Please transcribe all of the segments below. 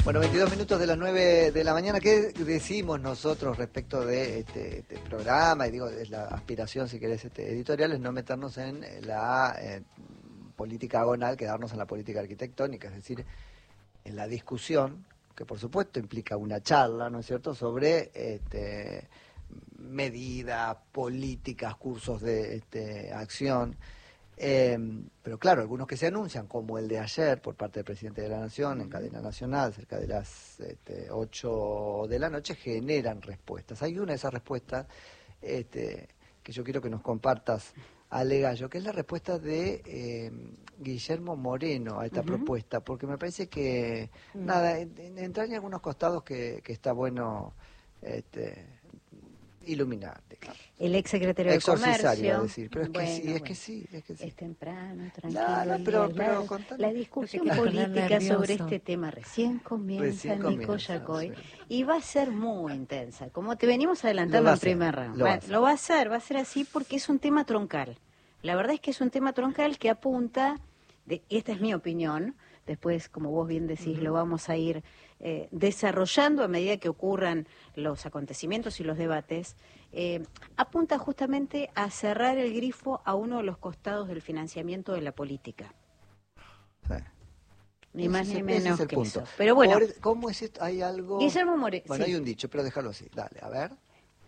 Bueno, 22 minutos de las 9 de la mañana. ¿Qué decimos nosotros respecto de este programa? Y digo, es la aspiración, si querés, editorial, es no meternos en la política agonal, quedarnos en la política arquitectónica, es decir, en la discusión, que por supuesto implica una charla, ¿no es cierto?, sobre medidas, políticas, cursos de acción. Pero claro, algunos que se anuncian, como el de ayer por parte del presidente de la Nación en cadena nacional, cerca de las 8 de la noche, generan respuestas. Hay una de esas respuestas que yo quiero que nos compartas, Ale Gallo, que es la respuesta de Guillermo Moreno a esta propuesta, porque me parece que, nada, entraña algunos costados que está bueno iluminar. El ex secretario de Comercio. Iba a decir, pero es que bueno, sí, bueno, es que sí. Es temprano, tranquilo. No, pero la discusión política sobre este tema recién comienza, Nico Yacoy, sí. Y va a ser muy intensa, como te venimos adelantando en primer round. Lo va a ser así porque es un tema troncal. La verdad es que es un tema troncal que apunta, esta es mi opinión, después, como vos bien decís, lo vamos a ir desarrollando a medida que ocurran los acontecimientos y los debates, apunta justamente a cerrar el grifo a uno de los costados del financiamiento de la política. Sí. Ni más ni menos que eso. Pero bueno, ¿cómo es esto? ¿Hay algo? Guillermo Moreno. Bueno, sí. Hay un dicho, pero déjalo así. Dale, a ver.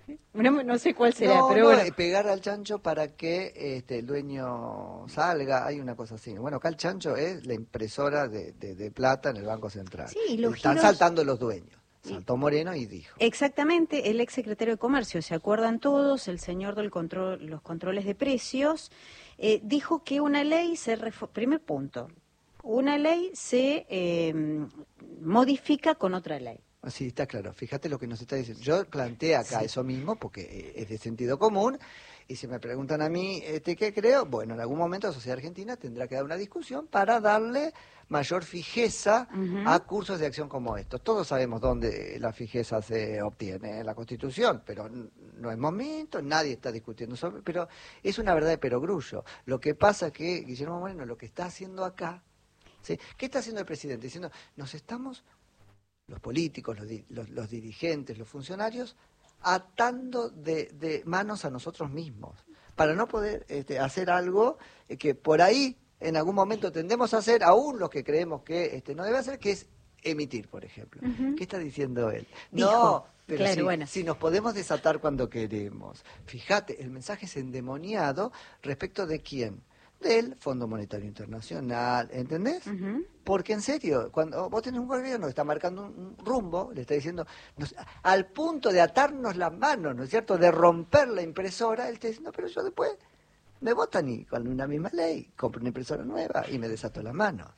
No sé cuál será, pero bueno. Pegar al chancho para que el dueño salga, hay una cosa así. Bueno, acá el chancho es la impresora de plata en el Banco Central. Sí, están saltando los dueños. Saltó Moreno y dijo. Exactamente, el ex secretario de Comercio, ¿se acuerdan todos? El señor del los controles de precios, dijo que una ley primer punto, una ley se modifica con otra ley. Sí, está claro. Fíjate lo que nos está diciendo. Yo planteé acá eso mismo porque es de sentido común. Y si me preguntan a mí qué creo, bueno, en algún momento la sociedad argentina tendrá que dar una discusión para darle mayor fijeza a cursos de acción como estos. Todos sabemos dónde la fijeza se obtiene, en la Constitución, pero no es momento, nadie está discutiendo sobre, pero es una verdad de perogrullo. Lo que pasa es que Guillermo Moreno lo que está haciendo acá, ¿sí? ¿Qué está haciendo el presidente? Diciendo, nos estamos, los políticos, los dirigentes, los funcionarios, atando de manos a nosotros mismos, para no poder hacer algo que por ahí en algún momento tendemos a hacer, aún los que creemos que no debe hacer, que es emitir, por ejemplo. ¿Qué está diciendo él? No, pero claro, si nos podemos desatar cuando queremos. Fíjate, el mensaje es endemoniado respecto de quién. Del Fondo Monetario Internacional, ¿entendés? Porque en serio, cuando vos tenés un gobierno que está marcando un rumbo, le está diciendo, al punto de atarnos las manos, ¿no es cierto?, de romper la impresora, él está diciendo, pero yo después me votan y con una misma ley, compro una impresora nueva y me desato las manos.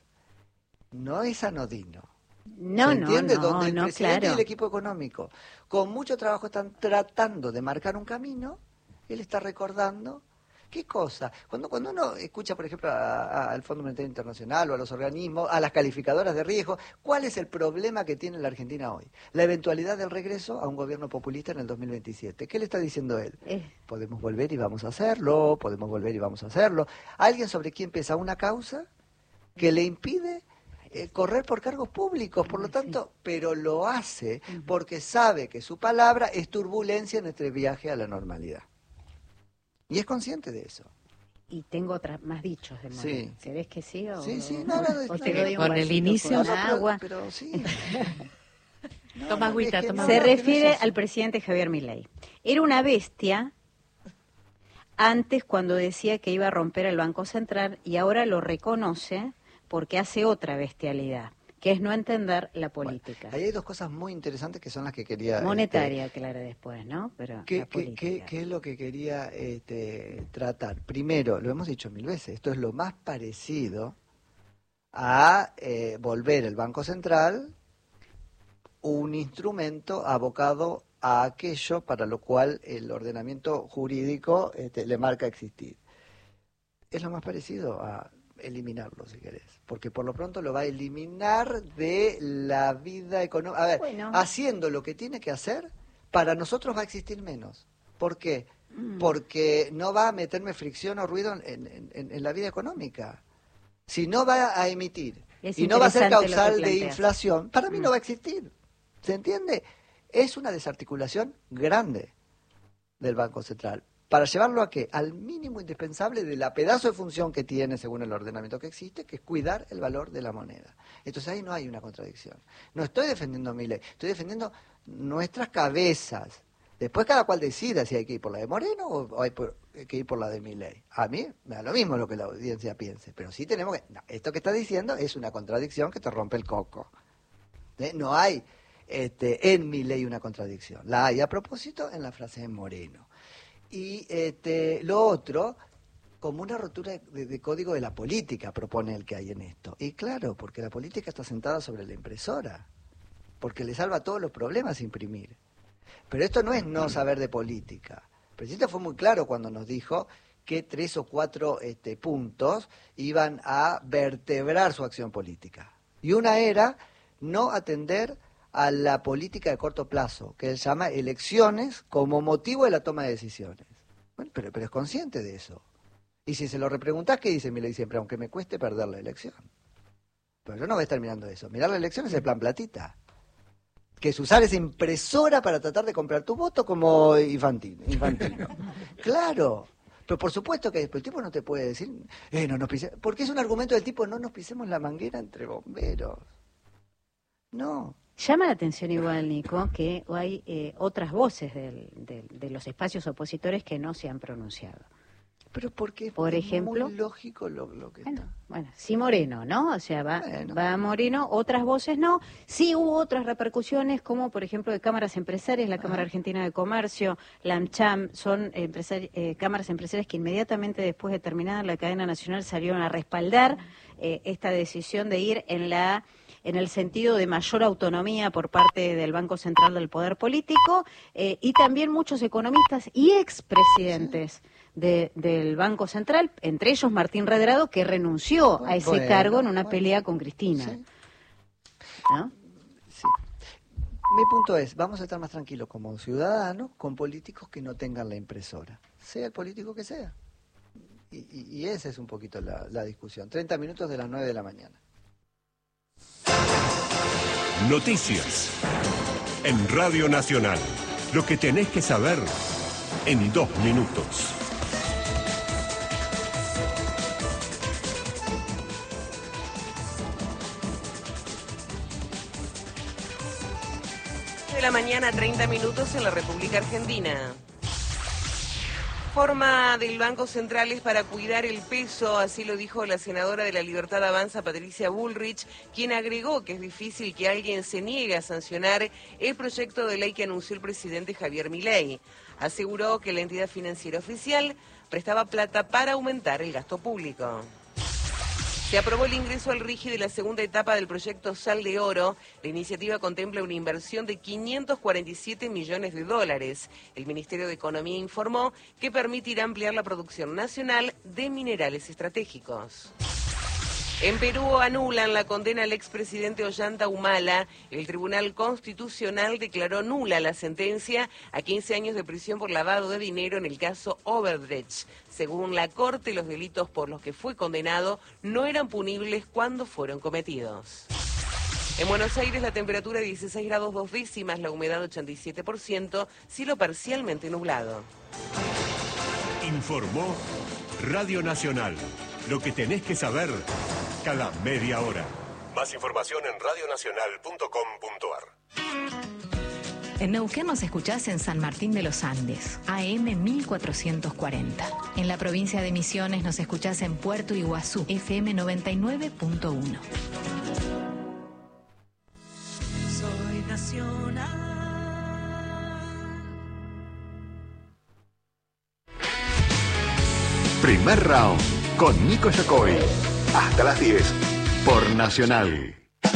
No es anodino. ¿Se entiende? Donde el presidente y el equipo económico, con mucho trabajo, están tratando de marcar un camino, él está recordando. ¿Qué cosa? Cuando uno escucha, por ejemplo, al Fondo Monetario Internacional o a los organismos, a las calificadoras de riesgo, ¿cuál es el problema que tiene la Argentina hoy? La eventualidad del regreso a un gobierno populista en el 2027. ¿Qué le está diciendo él? Podemos volver y vamos a hacerlo, podemos volver y vamos a hacerlo. ¿Alguien sobre quien pesa una causa que le impide correr por cargos públicos? Por lo tanto, pero lo hace porque sabe que su palabra es turbulencia en este viaje a la normalidad. Y es consciente de eso. Y tengo más dichos de Moreno. Sí. ¿Querés que sí o sí, o te doy un con el inicio con agua? Pero sí. Toma agüita, toma Se refiere al presidente Javier Milei. Era una bestia antes cuando decía que iba a romper el Banco Central y ahora lo reconoce porque hace otra bestialidad, que es no entender la política. Bueno, ahí hay dos cosas muy interesantes que son las que quería... Monetaria, claro, después, ¿no? Pero ¿Qué es lo que quería tratar? Primero, lo hemos dicho 1000 veces, esto es lo más parecido a volver el Banco Central un instrumento abocado a aquello para lo cual el ordenamiento jurídico le marca existir. Es lo más parecido a eliminarlo, si querés, porque por lo pronto lo va a eliminar de la vida económica. A ver, haciendo lo que tiene que hacer, para nosotros va a existir menos. ¿Por qué? Porque no va a meterme fricción o ruido en la vida económica. Si no va a emitir y no va a ser causal de inflación, para mí no va a existir. ¿Se entiende? Es una desarticulación grande del Banco Central. ¿Para llevarlo a qué? Al mínimo indispensable de la pedazo de función que tiene según el ordenamiento que existe, que es cuidar el valor de la moneda. Entonces ahí no hay una contradicción. No estoy defendiendo mi ley, estoy defendiendo nuestras cabezas. Después cada cual decida si hay que ir por la de Moreno o hay que ir por la de Milei. A mí me da lo mismo lo que la audiencia piense, pero sí tenemos que... No, esto que está diciendo es una contradicción que te rompe el coco. No hay en Milei una contradicción. La hay a propósito en la frase de Moreno. Y lo otro, como una rotura de código de la política, propone el que hay en esto. Y claro, porque la política está sentada sobre la impresora, porque le salva todos los problemas imprimir. Pero esto no es no saber de política. El presidente fue muy claro cuando nos dijo que 3 o 4 puntos iban a vertebrar su acción política. Y una era no atender a la política de corto plazo, que él llama elecciones como motivo de la toma de decisiones. Bueno, pero es consciente de eso. Y si se lo repreguntás, ¿qué dice Milei siempre? Aunque me cueste perder la elección. Pero yo no voy a estar mirando eso. Mirar la elección es el plan platita. Que es usar esa impresora para tratar de comprar tu voto como infantino. Claro. Pero por supuesto que después el tipo no te puede decir, no nos pisemos, porque es un argumento del tipo, no nos pisemos la manguera entre bomberos. No. Llama la atención igual, Nico, que hay otras voces de los espacios opositores que no se han pronunciado. Pero porque por ejemplo, muy lógico lo que está. Bueno, sí Moreno, ¿no? O sea, va Moreno, otras voces no. Sí hubo otras repercusiones, como por ejemplo de cámaras empresarias, la Cámara Argentina de Comercio, la AmCham, son cámaras empresarias que inmediatamente después de terminada la cadena nacional salieron a respaldar esta decisión de ir en el sentido de mayor autonomía por parte del Banco Central del Poder Político, y también muchos economistas y expresidentes del Banco Central, entre ellos Martín Redrado, que renunció a ese cargo en una pelea con Cristina. Sí. ¿No? Sí. Mi punto es, vamos a estar más tranquilos como ciudadanos con políticos que no tengan la impresora, sea el político que sea. Y esa es un poquito la discusión. 30 minutos de las 9 de la mañana. Noticias en Radio Nacional. Lo que tenés que saber en 2 minutos. De la mañana, 30 minutos en la República Argentina. Forma del Banco Central es para cuidar el peso, así lo dijo la senadora de la Libertad Avanza, Patricia Bullrich, quien agregó que es difícil que alguien se niegue a sancionar el proyecto de ley que anunció el presidente Javier Milei. Aseguró que la entidad financiera oficial prestaba plata para aumentar el gasto público. Se aprobó el ingreso al RIGI de la segunda etapa del proyecto Sal de Oro. La iniciativa contempla una inversión de 547 millones de dólares. El Ministerio de Economía informó que permitirá ampliar la producción nacional de minerales estratégicos. En Perú anulan la condena al expresidente Ollanta Humala. El Tribunal Constitucional declaró nula la sentencia a 15 años de prisión por lavado de dinero en el caso Odebrecht. Según la Corte, los delitos por los que fue condenado no eran punibles cuando fueron cometidos. En Buenos Aires la temperatura 16 grados 2 décimas, la humedad 87%, cielo parcialmente nublado. Informó Radio Nacional. Lo que tenés que saber cada media hora. Más información en radionacional.com.ar. En Neuquén nos escuchás en San Martín de los Andes, AM 1440. En la provincia de Misiones nos escuchás en Puerto Iguazú, FM 99.1. Soy nacional. Primer round con Nico Yacoy. Hasta las 10 por Nacional.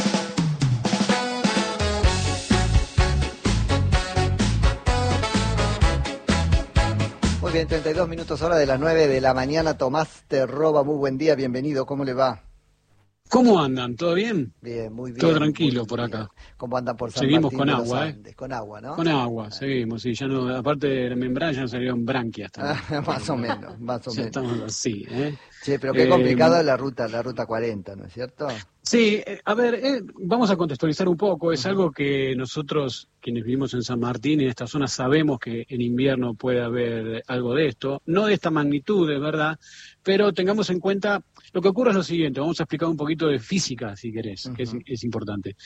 Muy bien, 32 minutos hora de las 9 de la mañana. Tomás te roba, muy buen día, bienvenido, ¿cómo le va? ¿Cómo andan? ¿Todo bien? Bien, muy bien. Todo tranquilo por acá. ¿Cómo andan por San Seguimos Martín con de los agua, Andes? Con agua, ¿no? Con agua, seguimos, sí. Ya no, aparte de la membrana ya no salieron branquias también. Más o menos, más o menos. Estamos así, Sí, pero qué complicado es la ruta 40, ¿no es cierto? Sí, a ver, vamos a contextualizar un poco. Es algo que nosotros, quienes vivimos en San Martín y en esta zona, sabemos que en invierno puede haber algo de esto. No de esta magnitud, de verdad, pero tengamos en cuenta, lo que ocurre es lo siguiente. Vamos a explicar un poquito de física, si querés, que es importante.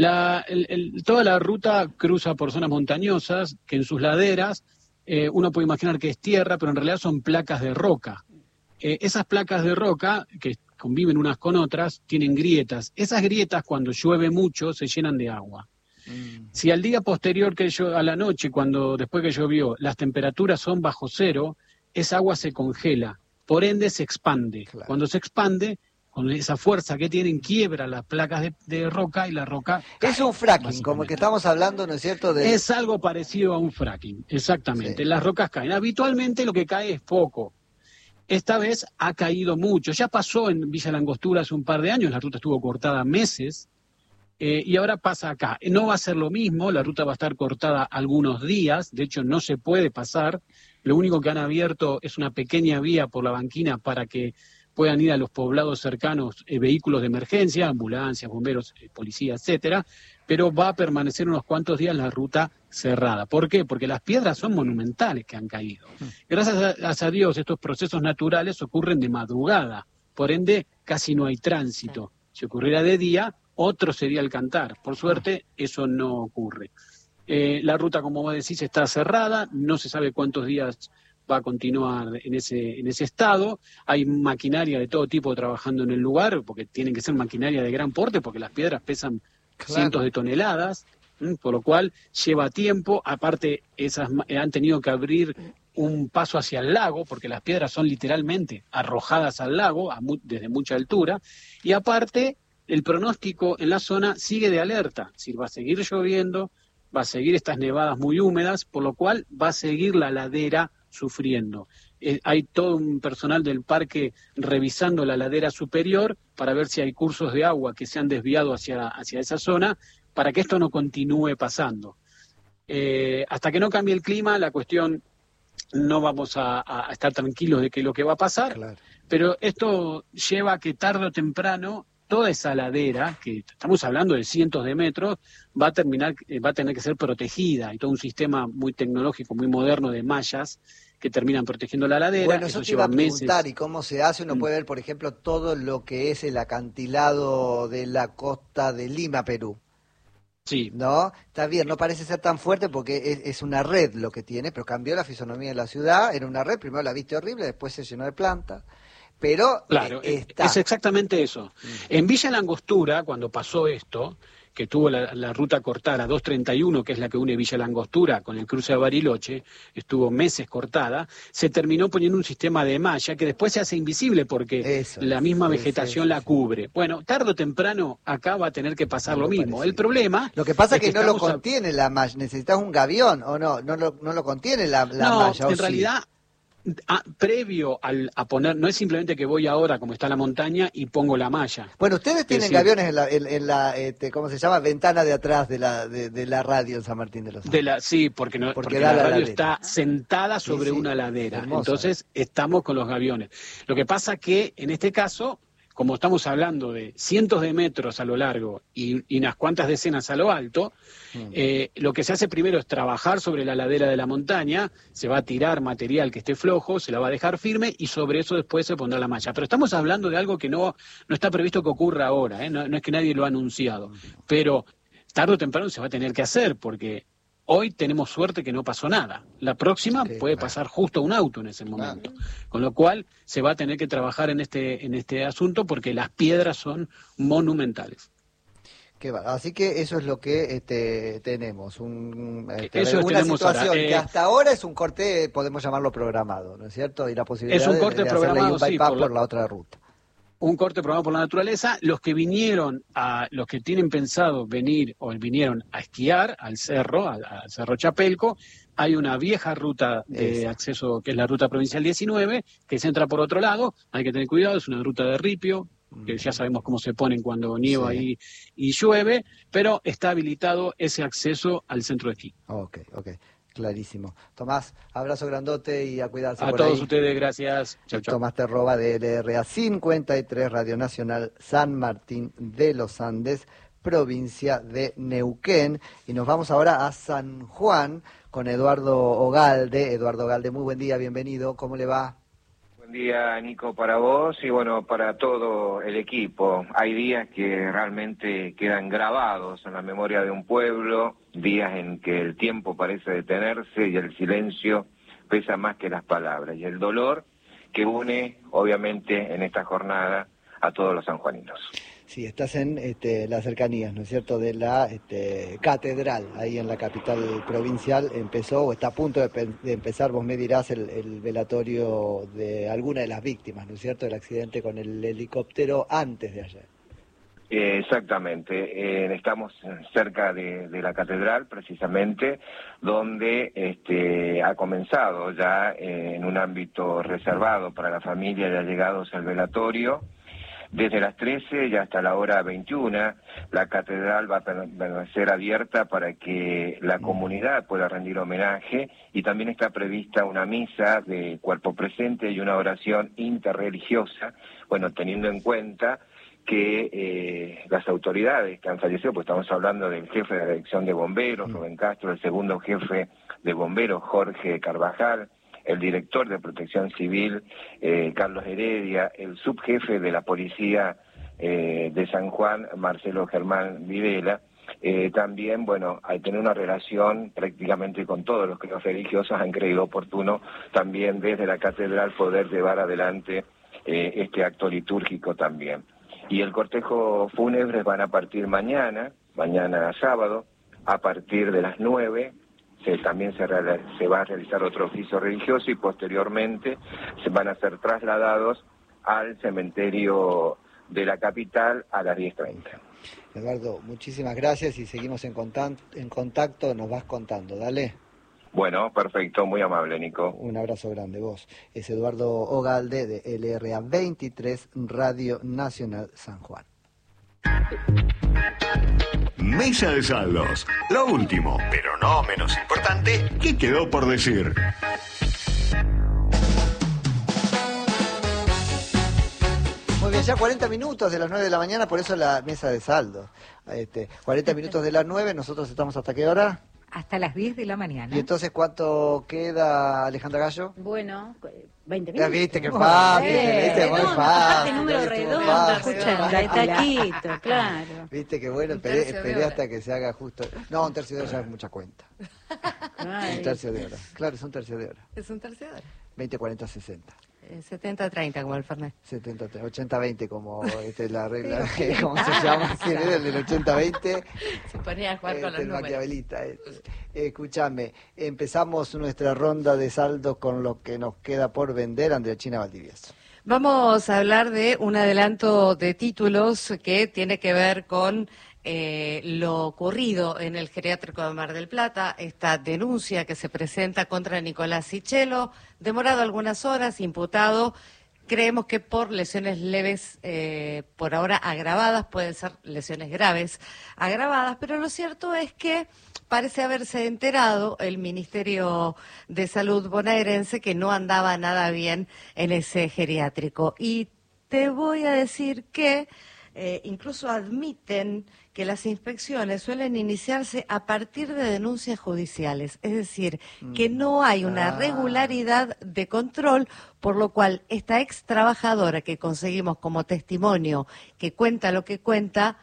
Toda la ruta cruza por zonas montañosas, que en sus laderas uno puede imaginar que es tierra, pero en realidad son placas de roca. Esas placas de roca, que conviven unas con otras, tienen grietas. Esas grietas, cuando llueve mucho, se llenan de agua. Si al día posterior a la noche, después que llovió, las temperaturas son bajo cero, esa agua se congela, por ende se expande. Claro. Cuando se expande, con esa fuerza que tienen, quiebra las placas de roca y la roca cae. Es un fracking, como el que estamos hablando, ¿no es cierto? Es algo parecido a un fracking, exactamente. Sí. Las rocas caen. Habitualmente lo que cae es poco. Esta vez ha caído mucho. Ya pasó en Villa La Angostura hace un par de años, la ruta estuvo cortada meses, y ahora pasa acá. No va a ser lo mismo, la ruta va a estar cortada algunos días, de hecho no se puede pasar. Lo único que han abierto es una pequeña vía por la banquina para que puedan ir a los poblados cercanos vehículos de emergencia, ambulancias, bomberos, policía, etcétera, pero va a permanecer unos cuantos días la ruta cerrada. ¿Por qué? Porque las piedras son monumentales que han caído. Gracias a Dios, estos procesos naturales ocurren de madrugada, por ende casi no hay tránsito. Si ocurriera de día, otro sería el cantar. Por suerte, eso no ocurre. La ruta, como vos decís, está cerrada, no se sabe cuántos días va a continuar en ese estado. Hay maquinaria de todo tipo trabajando en el lugar, porque tienen que ser maquinaria de gran porte, porque las piedras pesan cientos de toneladas, por lo cual lleva tiempo. Aparte, han tenido que abrir un paso hacia el lago, porque las piedras son literalmente arrojadas al lago desde mucha altura. Y aparte, el pronóstico en la zona sigue de alerta, es decir, va a seguir lloviendo, va a seguir estas nevadas muy húmedas, por lo cual va a seguir la ladera sufriendo. Hay todo un personal del parque revisando la ladera superior para ver si hay cursos de agua que se han desviado hacia esa zona, para que esto no continúe pasando. Hasta que no cambie el clima, la cuestión, no vamos a estar tranquilos de qué es lo que va a pasar, claro. Pero esto lleva a que tarde o temprano toda esa ladera, que estamos hablando de cientos de metros, va a tener que ser protegida. Hay todo un sistema muy tecnológico, muy moderno de mallas que terminan protegiendo la ladera. Bueno, eso te iba a preguntar, meses. ¿Y cómo se hace? Uno puede ver, por ejemplo, todo lo que es el acantilado de la costa de Lima, Perú. Sí. ¿No? Está bien, no parece ser tan fuerte porque es una red lo que tiene, pero cambió la fisonomía de la ciudad. Era una red, primero la viste horrible, después se llenó de plantas. Pero claro, es exactamente eso. En Villa La Angostura, cuando pasó esto, que tuvo la ruta cortada, 231, que es la que une Villa La Angostura con el cruce de Bariloche, estuvo meses cortada, se terminó poniendo un sistema de malla que después se hace invisible porque la misma vegetación la cubre. Bueno, tarde o temprano acá va a tener que pasar lo mismo. El problema... Lo que pasa es que no lo contiene la malla, necesitas un gavión, ¿o no? No lo contiene la malla. No, en realidad... previo a poner, no es simplemente que voy ahora como está la montaña y pongo la malla. Bueno, ustedes tienen gaviones en la ¿cómo se llama? Ventana de atrás de la radio en San Martín de los Andes. Sí, porque la radio está sentada sobre una ladera. Hermosa. Entonces estamos con los gaviones. Lo que pasa que en este caso, como estamos hablando de cientos de metros a lo largo y unas cuantas decenas a lo alto, lo que se hace primero es trabajar sobre la ladera de la montaña, se va a tirar material que esté flojo, se la va a dejar firme y sobre eso después se pondrá la malla. Pero estamos hablando de algo que no está previsto que ocurra ahora, no es que nadie lo ha anunciado, pero tarde o temprano se va a tener que hacer porque... Hoy tenemos suerte que no pasó nada. La próxima puede pasar justo un auto en ese momento. Con lo cual se va a tener que trabajar en este asunto porque las piedras son monumentales. Así que eso es lo que tenemos. Una tenemos situación ahora. Que hasta ahora es un corte, podemos llamarlo programado, ¿no es cierto? Y la posibilidad es un corte de programado, un bypass por la otra ruta. Un corte programado por la naturaleza. Los que tienen pensado venir o vinieron a esquiar al Cerro Chapelco, hay una vieja ruta de acceso que es la ruta provincial 19, que se entra por otro lado, hay que tener cuidado, es una ruta de ripio, que ya sabemos cómo se ponen cuando nieva y llueve, pero está habilitado ese acceso al centro de esquí. Ok. Clarísimo. Tomás, abrazo grandote y a cuidarse a por todos ahí. Ustedes, gracias. Chau. Tomás Terroba de LRA 53, Radio Nacional San Martín de los Andes, provincia de Neuquén. Y nos vamos ahora a San Juan con Eduardo Ogalde. Eduardo Ogalde, muy buen día, bienvenido. ¿Cómo le va? Buen día, Nico, para vos y bueno, para todo el equipo. Hay días que realmente quedan grabados en la memoria de un pueblo, días en que el tiempo parece detenerse y el silencio pesa más que las palabras, y el dolor que une, obviamente, en esta jornada a todos los sanjuaninos. Sí, estás en las cercanías, ¿no es cierto?, de la catedral, ahí en la capital provincial. Empezó o está a punto de empezar, vos me dirás, el velatorio de alguna de las víctimas, ¿no es cierto?, del accidente con el helicóptero antes de ayer. Exactamente, estamos cerca de la catedral, precisamente, donde ha comenzado ya en un ámbito reservado para la familia y allegados al velatorio. Desde las 13 y hasta la hora 21, la catedral va a permanecer abierta para que la comunidad pueda rendir homenaje, y también está prevista una misa de cuerpo presente y una oración interreligiosa, bueno, teniendo en cuenta que las autoridades que han fallecido, pues estamos hablando del jefe de la dirección de bomberos, Rubén Castro, el segundo jefe de bomberos, Jorge Carvajal, el director de Protección Civil, Carlos Heredia, el subjefe de la Policía de San Juan, Marcelo Germán Videla. También, bueno, al tener una relación prácticamente con todos los credos religiosos, han creído oportuno también desde la catedral poder llevar adelante este acto litúrgico también. Y el cortejo fúnebre van a partir mañana sábado, a partir de las 9, también se va a realizar otro oficio religioso, y posteriormente se van a ser trasladados al cementerio de la capital a las 10:30. Eduardo, muchísimas gracias y seguimos en contacto, nos vas contando, dale. Bueno, perfecto, muy amable, Nico. Un abrazo grande, vos. Es Eduardo Ogalde de LRA 23, Radio Nacional San Juan. Mesa de saldos. Lo último, pero no menos importante, ¿qué quedó por decir? Muy bien, ya 40 minutos de las 9 de la mañana, por eso la mesa de saldos. 40 minutos de las 9, nosotros estamos ¿hasta qué hora? Hasta las 10 de la mañana. ¿Y entonces cuánto queda, Alejandra Gallo? Bueno, 20 Ya minutos. viste que fácil, viste, muy fácil. Número redondo, escucha, de taquito, claro. Viste que bueno, esperé hasta que se haga justo. No, un tercio de hora ya es mucha cuenta. Un tercio de hora. Claro, es un tercio de hora. Es un tercio de hora. 20, 40, 60. 70-30 como el Fernet. 80-20 como la regla, ¿cómo se llama? ¿Quién era el del 80-20? Se ponía a jugar con los números. Maquiavelita. Escúchame, empezamos nuestra ronda de saldos con lo que nos queda por vender. Andrea China Valdivieso. Vamos a hablar de un adelanto de títulos que tiene que ver con lo ocurrido en el geriátrico de Mar del Plata, esta denuncia que se presenta contra Nicolás Sichelo, demorado algunas horas, imputado, creemos que por lesiones leves, por ahora agravadas, pueden ser lesiones graves agravadas, pero lo cierto es que parece haberse enterado el Ministerio de Salud bonaerense que no andaba nada bien en ese geriátrico. Y te voy a decir que incluso admiten que las inspecciones suelen iniciarse a partir de denuncias judiciales, es decir, que no hay una regularidad de control, por lo cual esta ex trabajadora que conseguimos como testimonio, que cuenta lo que cuenta,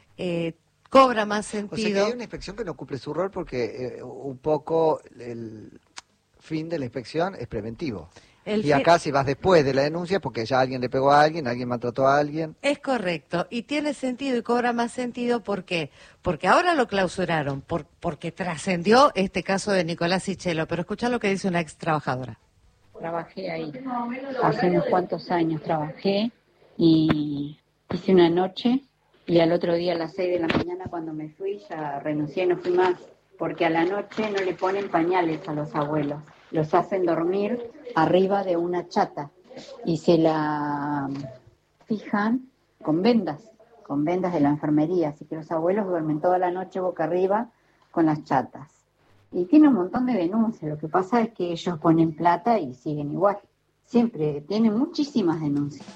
cobra más sentido. O sea que hay una inspección que no cumple su rol porque un poco el fin de la inspección es preventivo. Y acá si vas después de la denuncia porque ya alguien le pegó a alguien maltrató a alguien. Es correcto, y tiene sentido y cobra más sentido, ¿por qué? Porque ahora lo clausuraron, porque trascendió este caso de Nicolás Sichelo, pero escuchá lo que dice una ex trabajadora. Trabajé ahí, hace unos cuantos años trabajé y hice una noche y al otro día a las 6 de la mañana cuando me fui ya renuncié y no fui más, porque a la noche no le ponen pañales a los abuelos. Los hacen dormir arriba de una chata y se la fijan con vendas de la enfermería, así que los abuelos duermen toda la noche boca arriba con las chatas. Y tiene un montón de denuncias, lo que pasa es que ellos ponen plata y siguen igual. Siempre tienen muchísimas denuncias.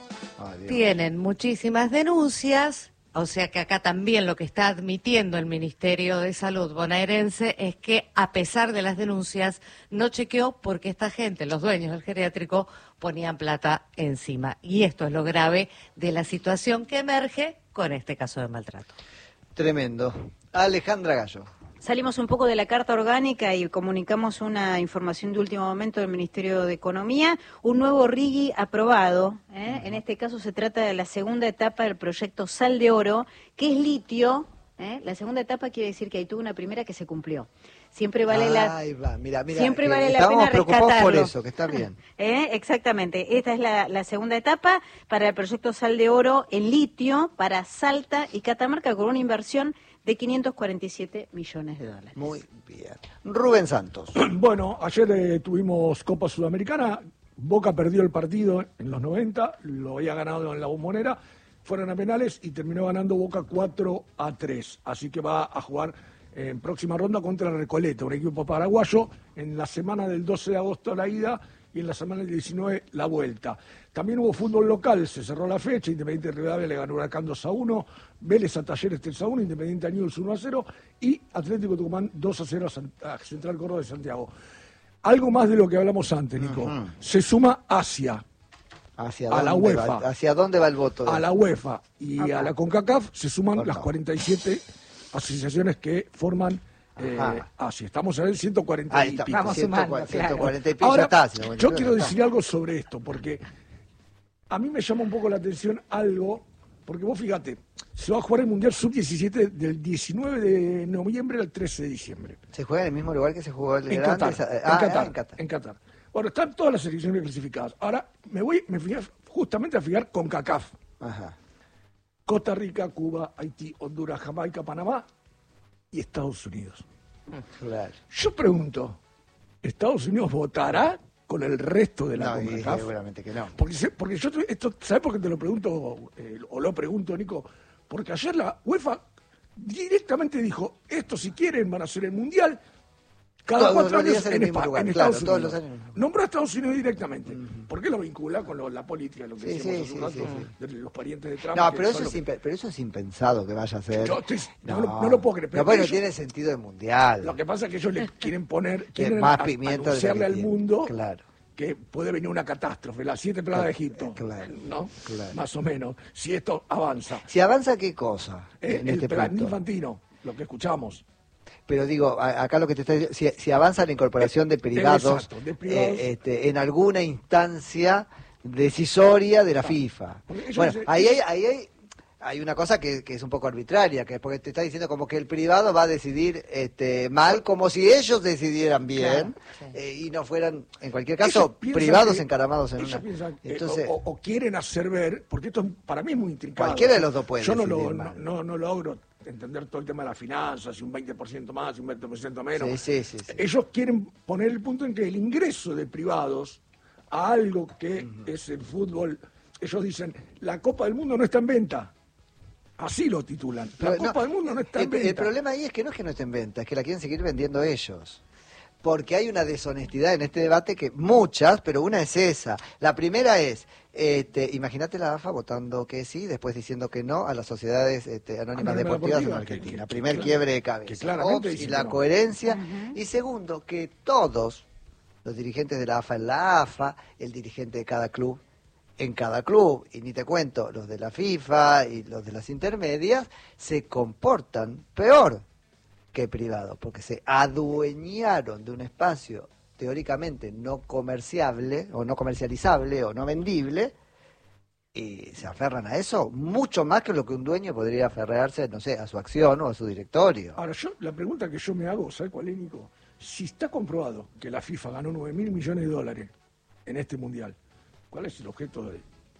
Tienen muchísimas denuncias, o sea que acá también lo que está admitiendo el Ministerio de Salud bonaerense es que a pesar de las denuncias no chequeó porque esta gente, los dueños del geriátrico, ponían plata encima. Y esto es lo grave de la situación que emerge con este caso de maltrato. Tremendo. Alejandra Gallo. Salimos un poco de la Carta Orgánica y comunicamos una información de último momento del Ministerio de Economía. Un nuevo RIGI aprobado. En este caso se trata de la segunda etapa del proyecto Sal de Oro, que es litio. La segunda etapa quiere decir que ahí tuvo una primera que se cumplió. Siempre vale mira, siempre vale la pena rescatarlo. Por eso, que está bien. Exactamente. Esta es la segunda etapa para el proyecto Sal de Oro en litio para Salta y Catamarca con una inversión de 547 millones de dólares. Muy bien. Rubén Santos. Bueno, ayer tuvimos Copa Sudamericana. Boca perdió el partido en los 90, lo había ganado en la Bombonera, fueron a penales y terminó ganando Boca 4-3. Así que va a jugar en próxima ronda contra Recoleta, un equipo paraguayo, en la semana del 12 de agosto la ida y en la semana del 19 la vuelta. También hubo fútbol local, se cerró la fecha, Independiente Rivadavia le ganó Huracán 2-1, Vélez a Talleres 3-1, Independiente a Newell's 1-0 y Atlético Tucumán 2-0 a Central Córdoba de Santiago. Algo más de lo que hablamos antes, Nico. Se suma Asia. A la UEFA. ¿Hacia dónde va el voto? A la UEFA y a la CONCACAF se suman las 47 asociaciones que forman Asia. Estamos en el 140 y pico. Vamos sumando, 140 y pico. Ahora, ya está, yo quiero decir algo sobre esto, porque a mí me llama un poco la atención algo, porque vos fíjate, se va a jugar el Mundial Sub-17 del 19 de noviembre al 13 de diciembre. ¿Se juega en el mismo lugar que se jugó el en Qatar. Bueno, están todas las selecciones clasificadas. Ahora me fui justamente a fijar con CONCACAF. Costa Rica, Cuba, Haití, Honduras, Jamaica, Panamá y Estados Unidos. Claro. Yo pregunto, ¿Estados Unidos votará con el resto de la CONCACAF? Seguramente que no. Porque yo esto, ¿sabes por qué te lo pregunto o lo pregunto, Nico? Porque ayer la UEFA directamente dijo, esto si quieren van a hacer el Mundial cada 4 años en Estados Unidos. Nombró a Estados Unidos directamente. ¿Por qué lo vincula con la política, lo que decíamos hace un rato, de los parientes de Trump? No, pero eso es impensado que vaya a ser. No lo puedo creer. Pero bueno, tiene sentido de mundial. Lo que pasa es que ellos le quieren poner, más pimienta, anunciarle al mundo claro, que puede venir una catástrofe, las 7 plagas de Egipto, ¿no? Más o menos, si esto avanza. ¿Si avanza qué cosa? El plan infantino, lo que escuchamos. Pero digo, acá lo que te está diciendo, si avanza la incorporación de privados, en alguna instancia decisoria de la FIFA. Bueno, ahí hay una cosa que es un poco arbitraria, que porque te está diciendo como que el privado va a decidir mal, como si ellos decidieran bien, y no fueran, en cualquier caso, privados encaramados en una. Entonces, o quieren hacer ver, porque esto para mí es muy intrincado. Cualquiera de los dos puede. Yo no logro entender todo el tema de las finanzas, si un 20% más, si un 20% menos. Sí. Ellos quieren poner el punto en que el ingreso de privados a algo que es el fútbol, ellos dicen, la Copa del Mundo no está en venta. Así lo titulan. La Copa del Mundo no está en venta. El problema ahí es que no esté en venta, es que la quieren seguir vendiendo ellos. Porque hay una deshonestidad en este debate que muchas, pero una es esa. La primera es, imagínate la AFA votando que sí, después diciendo que no a las sociedades anónimas deportivas en Argentina. Primer quiebre de cabeza. Y la coherencia. Y segundo, que todos los dirigentes de la AFA en la AFA, el dirigente de cada club en cada club, y ni te cuento, los de la FIFA y los de las intermedias, se comportan peor que privados, porque se adueñaron de un espacio teóricamente no comerciable, o no comercializable, o no vendible, y se aferran a eso mucho más que lo que un dueño podría aferrarse, no sé, a su acción o a su directorio. Ahora, la pregunta que yo me hago, ¿sabes cuál es, Nico? Si está comprobado que la FIFA ganó 9.000 millones de dólares en este Mundial, ¿cuál es el objeto de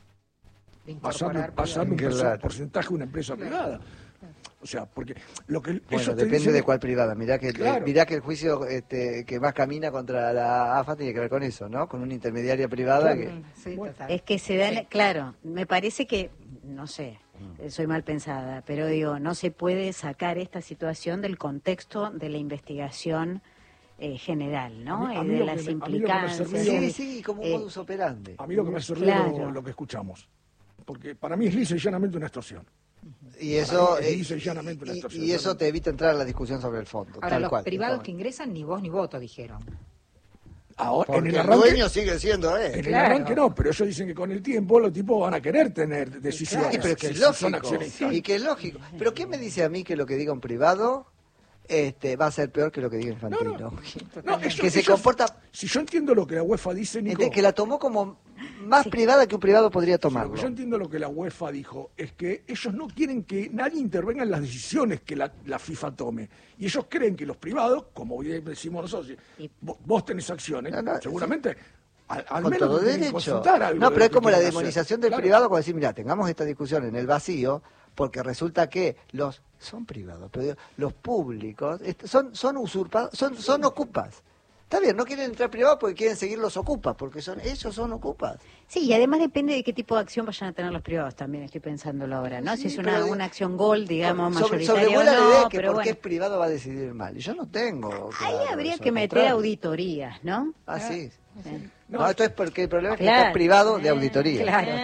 pasar un porcentaje a una empresa privada? O sea, porque lo que depende de cuál privada. Mirá que el juicio que más camina contra la AFA tiene que ver con eso, ¿no? Con una intermediaria privada es que se dan, claro, me parece que no sé, soy mal pensada, pero digo, no se puede sacar esta situación del contexto de la investigación general, ¿no? A mí de las implicancias. Sí, como un modus operandi. A mí lo que me hace ruido lo que escuchamos. Porque para mí es lisa y llanamente una extorsión. Y eso, y eso te evita entrar a la discusión sobre el fondo. Ahora, los privados que ingresan ni voz ni voto, dijeron. Ahora, porque en el arranque, dueño sigue siendo En el arranque no, pero ellos dicen que con el tiempo los tipos van a querer tener decisiones. Pero que es lógico. Y que es lógico. Pero ¿qué me dice a mí que lo que diga un privado va a ser peor que lo que diga Infantino? Que se comporta... Si yo entiendo lo que la UEFA dice, Nico... que la tomó como más privada que un privado podría tomarlo. Yo entiendo lo que la UEFA dijo, es que ellos no quieren que nadie intervenga en las decisiones que la FIFA tome. Y ellos creen que los privados, como bien decimos nosotros, vos tenés acciones, seguramente... Al con menos todo derecho. Algo no, pero es como la demonización del privado, como decir, mira, tengamos esta discusión en el vacío, porque resulta que son privados, pero los públicos son usurpados, son ocupas. Está bien, no quieren entrar privados porque quieren seguir los ocupas, porque ellos son ocupas. Sí, y además depende de qué tipo de acción vayan a tener los privados también, estoy pensándolo ahora, ¿no? Si es una acción gold, digamos, mayoritaria sobrevuela o no, la idea que pero porque es privado va a decidir mal. Y yo no tengo. Ahí habría que meter auditorías, ¿no? Ah, sí. No, esto es porque el problema es que está privado de auditoría.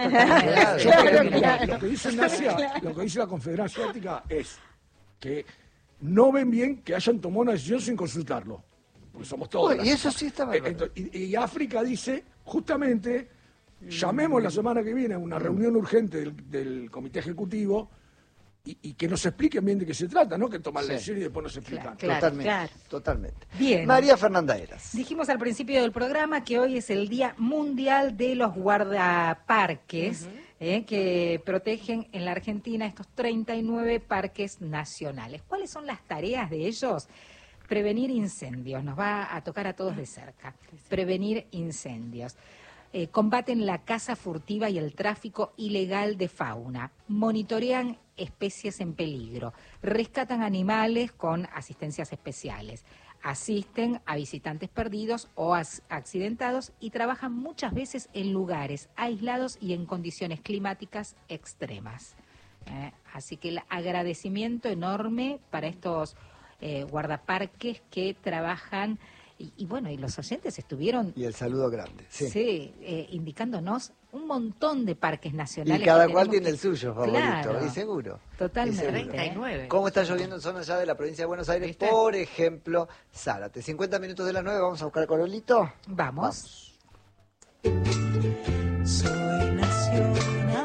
Lo que dice Nasia, lo que dice la Confederación Asiática es que no ven bien que hayan tomado una decisión sin consultarlo. Porque somos todos. Y eso sí está mal. Y África dice, justamente, llamemos la semana que viene a una reunión urgente del Comité Ejecutivo y que nos expliquen bien de qué se trata, ¿no? Que toman la decisión y después nos explican. Totalmente. Bien. María Fernanda Heras. Dijimos al principio del programa que hoy es el Día Mundial de los Guardaparques, que protegen en la Argentina estos 39 parques nacionales. ¿Cuáles son las tareas de ellos? Prevenir incendios, nos va a tocar a todos de cerca. Prevenir incendios. Combaten la caza furtiva y el tráfico ilegal de fauna. Monitorean especies en peligro. Rescatan animales con asistencias especiales. Asisten a visitantes perdidos o accidentados y trabajan muchas veces en lugares aislados y en condiciones climáticas extremas. Así que el agradecimiento enorme para estos guardaparques que trabajan y bueno, y los oyentes estuvieron... Y el saludo grande. Sí, indicándonos un montón de parques nacionales. Y cada cual tiene el suyo favorito, claro, y seguro. Totalmente. 39. ¿Cómo está lloviendo en zonas ya de la provincia de Buenos Aires? ¿Viste? Por ejemplo, Zárate. 50 minutos de las 9, ¿vamos a buscar a Corolito? Vamos. Soy nacional.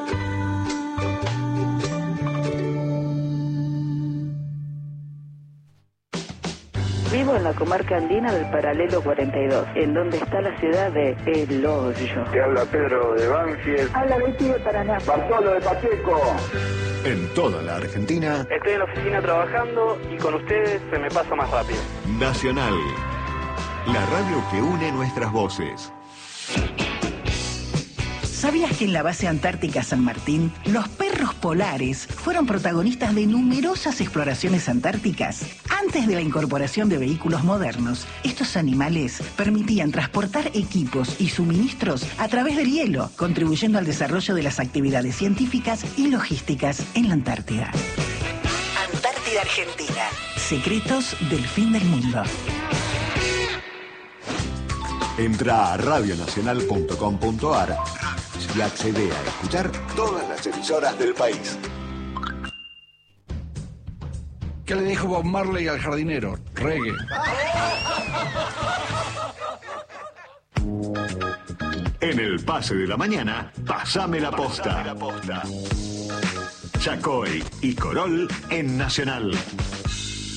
Vivo en la comarca andina del Paralelo 42, en donde está la ciudad de El Hoyo. Te habla Pedro de Banfield. Habla Betty de Paraná. Bartolo de Pacheco. En toda la Argentina. Estoy en la oficina trabajando y con ustedes se me pasa más rápido. Nacional. La radio que une nuestras voces. ¿Sabías que en la base antártica San Martín, los perros polares fueron protagonistas de numerosas exploraciones antárticas? Antes de la incorporación de vehículos modernos, estos animales permitían transportar equipos y suministros a través del hielo, contribuyendo al desarrollo de las actividades científicas y logísticas en la Antártida. Antártida Argentina. Secretos del fin del mundo. Entra a radionacional.com.ar y accede a escuchar todas las emisoras del país. ¿Qué le dijo Bob Marley al jardinero? Reggae. En el pase de la mañana, pasame la posta. Chacoy y Corol en Nacional.